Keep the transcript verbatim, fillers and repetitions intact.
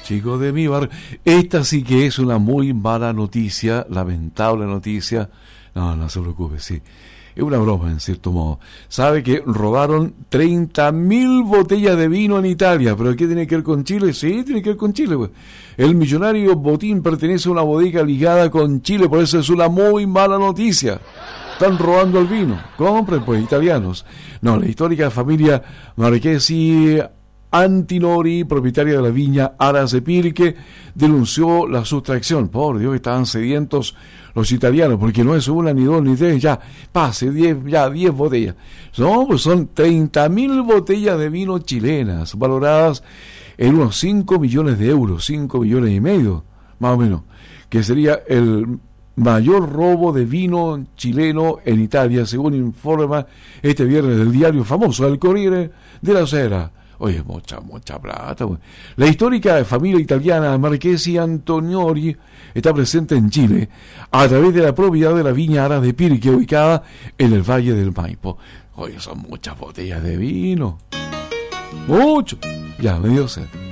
chicos de mi bar. Esta sí que es una muy mala noticia, lamentable noticia. No, no se preocupe, sí. Es una broma, en cierto modo. Sabe que robaron treinta mil botellas de vino en Italia. ¿Pero qué tiene que ver con Chile? Sí, tiene que ver con Chile, pues. El millonario botín pertenece a una bodega ligada con Chile, por eso es una muy mala noticia. Están robando el vino. Compren, pues, italianos. No, la histórica familia Marchesi Antinori, propietaria de la viña Aras de Pirque, denunció la sustracción. Por Dios, estaban sedientos los italianos, porque no es una, ni dos, ni tres, ya, pase, diez, ya, diez botellas. No, pues son treinta mil botellas de vino chilenas, valoradas en unos cinco millones de euros, cinco millones y medio, más o menos, que sería el mayor robo de vino chileno en Italia, según informa este viernes del diario famoso, el Corriere della Sera. Oye, mucha, mucha plata. La histórica familia italiana Marchesi Antinori está presente en Chile a través de la propiedad de la viña Aras de Pirque, ubicada en el Valle del Maipo. Oye, son muchas botellas de vino. Mucho. Ya, me dio sed.